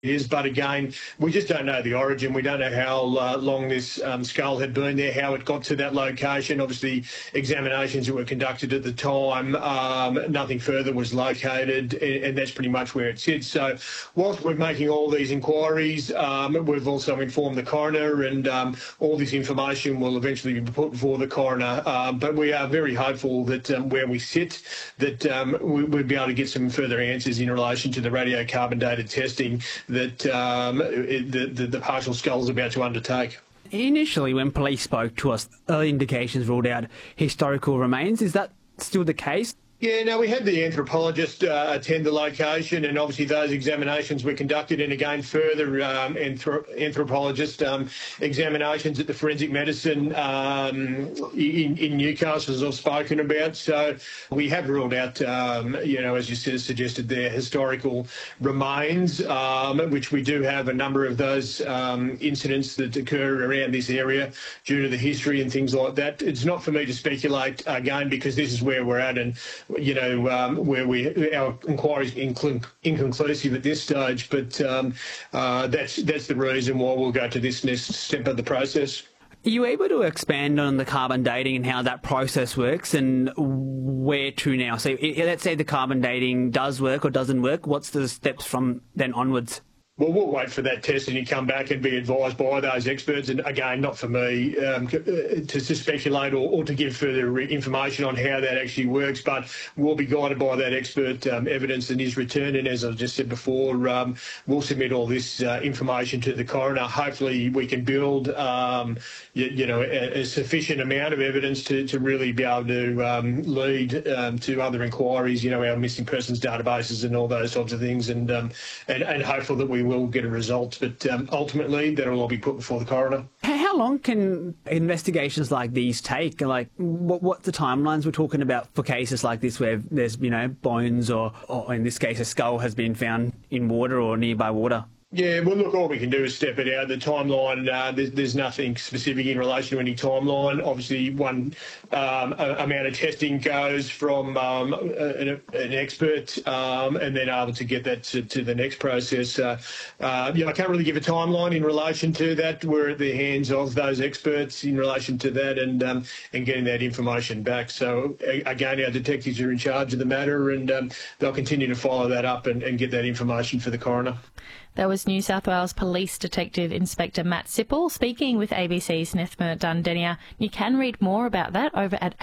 is, but again, we just don't know the origin. We don't know how long this skull had been there, how it got to that location. Obviously, examinations that were conducted at the time, nothing further was located, and that's pretty much where it sits. So whilst we're making all these inquiries, we've also informed the coroner, and all this information will eventually be put before the coroner. But we are very hopeful that where we sit, that we'll be able to get some further answers in relation to the radiocarbon dated testing that the partial skull is about to undertake. Initially, when police spoke to us, early indications ruled out historical remains. Is that still the case? Yeah, no, we had the anthropologist attend the location, and obviously those examinations were conducted, and again further anthropologist examinations at the forensic medicine in Newcastle, as I've spoken about. So we have ruled out, as you suggested there, historical remains, which we do have a number of those incidents that occur around this area due to the history and things like that. It's not for me to speculate, again, because this is where we're at, and where our inquiry is inconclusive at this stage, but that's the reason why we'll go to this next step of the process. Are you able to expand on the carbon dating and how that process works and where to now? So let's say the carbon dating does work or doesn't work. What's the steps from then onwards? Well, we'll wait for that testing to come back and be advised by those experts. And again, not for me to speculate or to give further information on how that actually works, but we'll be guided by that expert evidence that is returned. And as I just said before, we'll submit all this information to the coroner. Hopefully we can build, a sufficient amount of evidence to really be able to lead to other inquiries, our missing persons databases and all those sorts of things, and hopeful that we will get a result, but ultimately that'll all be put before the coroner. How long can investigations like these take? Like, what the timelines we're talking about for cases like this, where there's bones or in this case a skull has been found in water or nearby water? Yeah, well, look, all we can do is step it out. The timeline, there's nothing specific in relation to any timeline. Obviously, one amount of testing goes from an expert and then able to get that to the next process. I can't really give a timeline in relation to that. We're at the hands of those experts in relation to that and getting that information back. So, again, our detectives are in charge of the matter, and they'll continue to follow that up and get that information for the coroner. That was New South Wales Police Detective Inspector Matt Sipple speaking with ABC's Nethma Dundenia. You can read more about that over at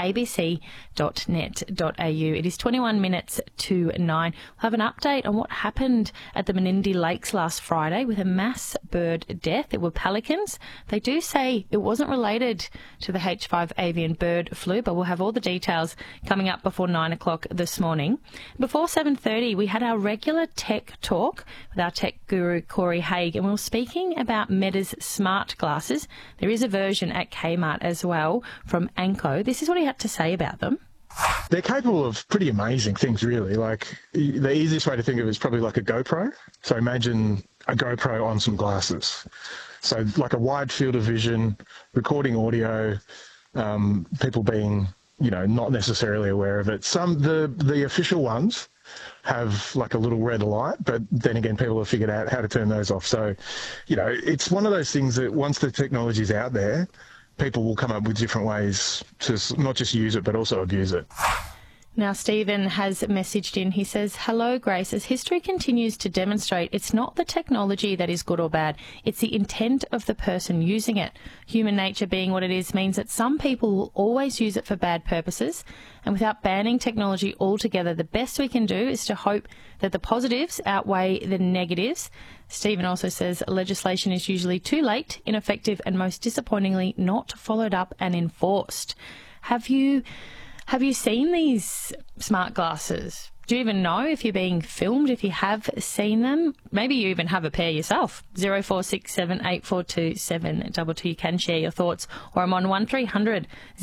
abc.net.au. It is 21 minutes to 9. We'll have an update on what happened at the Menindee Lakes last Friday with a mass bird death. It were pelicans. They do say it wasn't related to the H5 avian bird flu, but we'll have all the details coming up before 9 o'clock this morning. Before 7:30, we had our regular tech talk with our tech guru Corey Haig, and we were speaking about Meta's smart glasses. There is a version at Kmart as well from Anko. This is what he had to say about them. They're capable of pretty amazing things, really. Like, the easiest way to think of it is probably like a GoPro. So imagine a GoPro on some glasses. So like a wide field of vision, recording audio, people being, not necessarily aware of it. The official ones have like a little red light, but then again, people have figured out how to turn those off. So, it's one of those things that once the technology's out there, people will come up with different ways to not just use it, but also abuse it. Now, Stephen has messaged in. He says, "Hello, Grace. As history continues to demonstrate, it's not the technology that is good or bad. It's the intent of the person using it. Human nature being what it is means that some people will always use it for bad purposes. And without banning technology altogether, the best we can do is to hope that the positives outweigh the negatives." Stephen also says legislation is usually too late, ineffective, and most disappointingly not followed up and enforced. Have you seen these smart glasses? Do you even know if you're being filmed, if you have seen them? Maybe you even have a pair yourself. 0467 842 722. You can share your thoughts, or I'm on 1300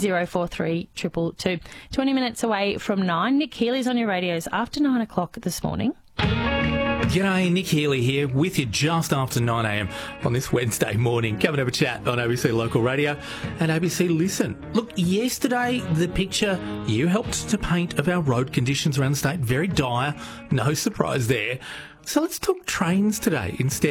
043 222. 20 minutes away from 9. Nick Healy's on your radios after 9 o'clock this morning. G'day, Nick Healy here with you just after 9am on this Wednesday morning. Come and have a chat on ABC Local Radio and ABC Listen. Look, yesterday the picture you helped to paint of our road conditions around the state, very dire, no surprise there. So let's talk trains today instead.